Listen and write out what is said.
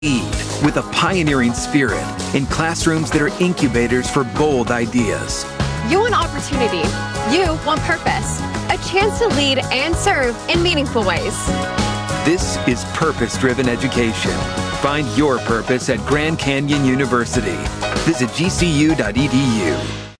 lead with a pioneering spirit in classrooms that are incubators for bold ideas. You want opportunity. You want purpose. A chance to lead and serve in meaningful ways. This is purpose-driven education. Find your purpose at Grand Canyon University. Visit gcu.edu.